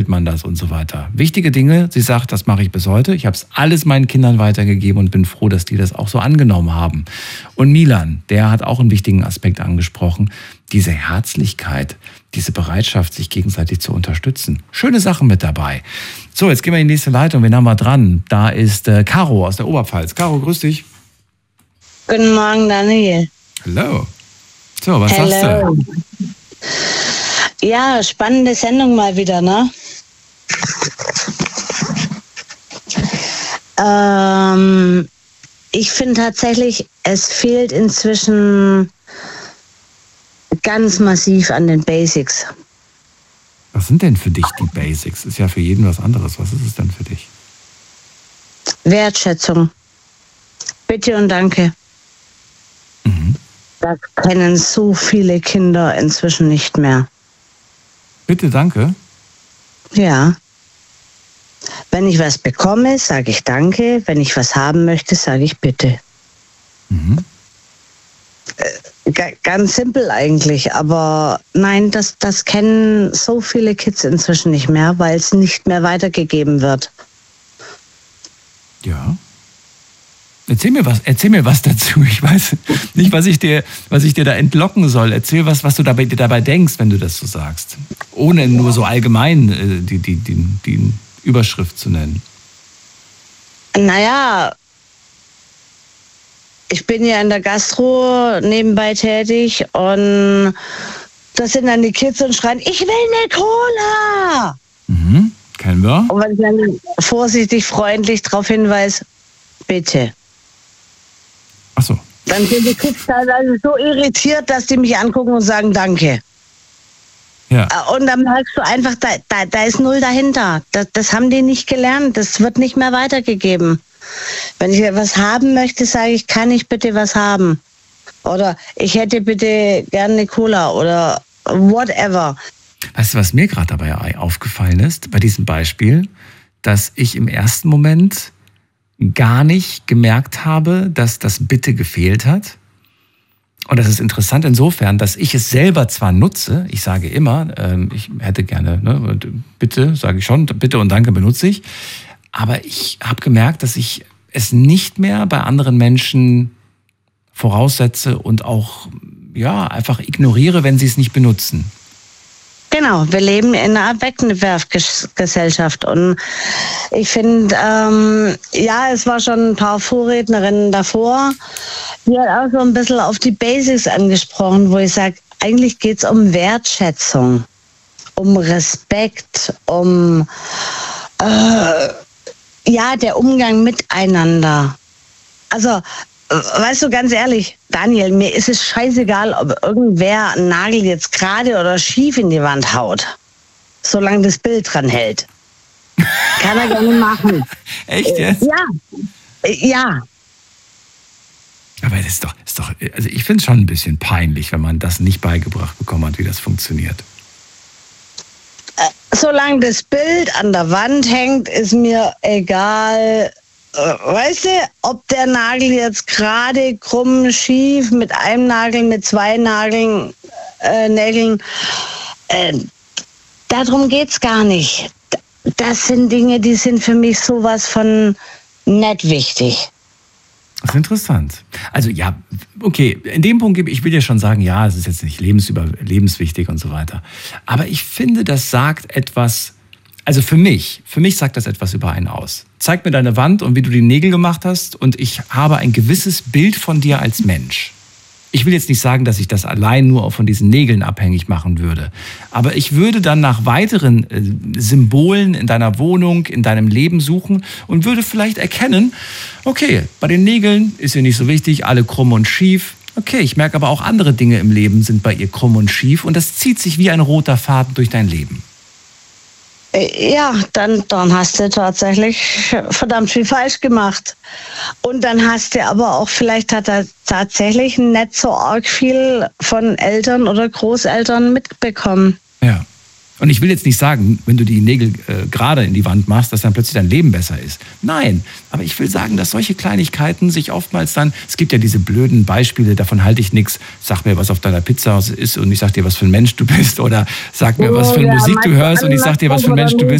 man das und so weiter. Wichtige Dinge, sie sagt, das mache ich bis heute. Ich habe es alles meinen Kindern weitergegeben und bin froh, dass die das auch so angenommen haben. Und Milan, der hat auch einen wichtigen Aspekt angesprochen. Diese Herzlichkeit, diese Bereitschaft, sich gegenseitig zu unterstützen. Schöne Sachen mit dabei. So, jetzt gehen wir in die nächste Leitung. Wen haben wir dran? Da ist Caro aus der Oberpfalz. Caro, grüß dich. Guten Morgen, Daniel. Hallo. So, was sagst du? Ja, spannende Sendung mal wieder, ne? Ich finde tatsächlich, es fehlt inzwischen ganz massiv an den Basics. Was sind denn für dich die Basics? Ist ja für jeden was anderes. Was ist es denn für dich? Wertschätzung. Bitte und danke. Mhm. Das kennen so viele Kinder inzwischen nicht mehr. Bitte, danke. Ja. Wenn ich was bekomme, sage ich danke. Wenn ich was haben möchte, sage ich bitte. Mhm. Ganz simpel eigentlich, aber nein, das kennen so viele Kids inzwischen nicht mehr, weil es nicht mehr weitergegeben wird. Ja. Erzähl mir was dazu. Ich weiß nicht, was ich dir da entlocken soll. Erzähl was du dabei denkst, wenn du das so sagst. Ohne nur so allgemein die Überschrift zu nennen. Naja, ich bin ja in der Gastro nebenbei tätig und das sind dann die Kids und schreien, ich will eine Cola! Mhm, kennen wir. Und wenn ich dann vorsichtig, freundlich darauf hinweise, bitte. Ach so. Dann sind die Kids teilweise so irritiert, dass die mich angucken und sagen, danke. Ja. Und dann merkst du einfach, da ist null dahinter. Das haben die nicht gelernt. Das wird nicht mehr weitergegeben. Wenn ich was haben möchte, sage ich, kann ich bitte was haben? Oder ich hätte bitte gerne eine Cola oder whatever. Weißt du, was mir gerade dabei aufgefallen ist, bei diesem Beispiel, dass ich im ersten Moment gar nicht gemerkt habe, dass das Bitte gefehlt hat. Und das ist interessant insofern, dass ich es selber zwar nutze, ich sage immer, ich hätte gerne, ne, bitte, sage ich schon, bitte und danke benutze ich, aber ich habe gemerkt, dass ich es nicht mehr bei anderen Menschen voraussetze und auch ja einfach ignoriere, wenn sie es nicht benutzen. Genau, wir leben in einer Wegwerfgesellschaft und ich finde, ja, es war schon ein paar Vorrednerinnen davor, die hat auch so ein bisschen auf die Basics angesprochen, wo ich sage, eigentlich geht es um Wertschätzung, um Respekt, um ja, der Umgang miteinander. Also, weißt du, ganz ehrlich, Daniel, mir ist es scheißegal, ob irgendwer einen Nagel jetzt gerade oder schief in die Wand haut, solange das Bild dran hält. Kann er gerne machen. Echt jetzt? Ja. Aber das ist doch, also ich finde es schon ein bisschen peinlich, wenn man das nicht beigebracht bekommen hat, wie das funktioniert. Solange das Bild an der Wand hängt, ist mir egal. Weißt du, ob der Nagel jetzt gerade krumm, schief, mit einem Nagel, mit zwei Nägeln, darum geht's gar nicht. Das sind Dinge, die sind für mich sowas von nicht wichtig. Das ist interessant. Also ja, okay, in dem Punkt, ich will dir schon sagen, ja, es ist jetzt nicht lebenswichtig und so weiter. Aber ich finde, das sagt etwas, also für mich sagt das etwas über einen aus. Zeig mir deine Wand und wie du die Nägel gemacht hast und ich habe ein gewisses Bild von dir als Mensch. Ich will jetzt nicht sagen, dass ich das allein nur auch von diesen Nägeln abhängig machen würde. Aber ich würde dann nach weiteren Symbolen in deiner Wohnung, in deinem Leben suchen und würde vielleicht erkennen, okay, bei den Nägeln ist ihr nicht so wichtig, alle krumm und schief. Okay, ich merke aber auch andere Dinge im Leben sind bei ihr krumm und schief und das zieht sich wie ein roter Faden durch dein Leben. Ja, dann hast du tatsächlich verdammt viel falsch gemacht. Und dann hast du aber auch, vielleicht hat er tatsächlich nicht so arg viel von Eltern oder Großeltern mitbekommen. Ja. Und ich will jetzt nicht sagen, wenn du die Nägel gerade in die Wand machst, dass dann plötzlich dein Leben besser ist. Nein, aber ich will sagen, dass solche Kleinigkeiten sich oftmals dann, es gibt ja diese blöden Beispiele, davon halte ich nichts, sag mir, was auf deiner Pizza ist und ich sag dir, was für ein Mensch du bist oder sag mir, was für eine Musik du hörst und ich sag dir, was für ein Mensch du bist.